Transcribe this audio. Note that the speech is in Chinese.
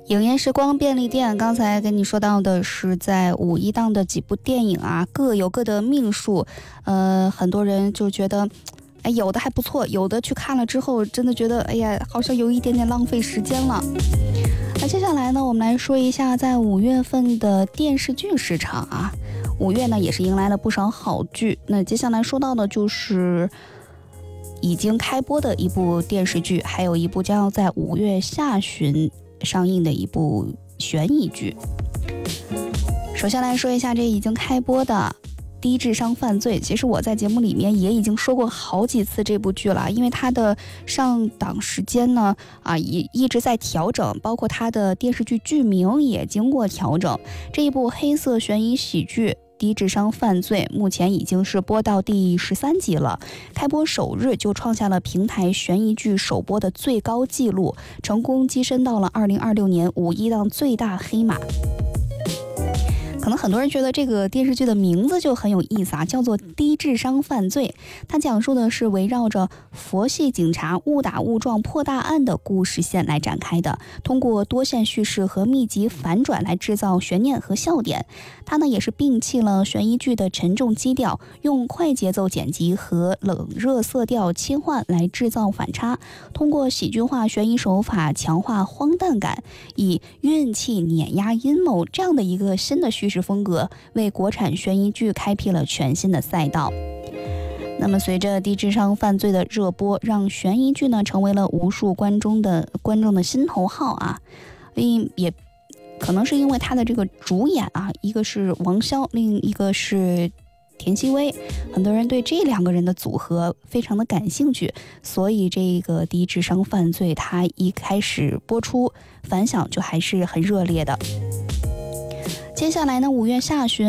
影业时光便利店，刚才跟你说到的是在五一档的几部电影啊，各有各的命数。很多人就觉得，有的还不错，有的去看了之后，真的觉得，好像有一点点浪费时间了。那接下来呢，我们来说一下在5月份的电视剧市场啊。5月呢，也是迎来了不少好剧。那接下来说到的就是已经开播的一部电视剧，还有一部将要在5月下旬上映的一部悬疑剧。首先来说一下这已经开播的低智商犯罪，其实我在节目里面也已经说过好几次这部剧了，因为它的上档时间呢也一直在调整，包括它的电视剧剧名也经过调整。这一部黑色悬疑喜剧低智商犯罪目前已经是播到第13集了，开播首日就创下了平台悬疑剧首播的最高纪录，成功跻身到了2026年5一档最大黑马。可能很多人觉得这个电视剧的名字就很有意思啊，叫做低智商犯罪。它讲述的是围绕着佛系警察误打误撞破大案的故事线来展开的，通过多线叙事和密集反转来制造悬念和笑点。它呢也是摒弃了悬疑剧的沉重基调，用快节奏剪辑和冷热色调切换来制造反差，通过喜剧化悬疑手法强化荒诞感，以运气碾压阴谋这样的一个新的叙事风格，为国产悬疑剧开辟了全新的赛道。那么随着低智商犯罪的热播，让悬疑剧呢成为了无数观众的心头好啊。也可能是因为他的这个主演啊，一个是王骁，另一个是田曦薇，很多人对这2个人的组合非常的感兴趣，所以这个低智商犯罪它一开始播出反响就还是很热烈的。接下来呢，5月下旬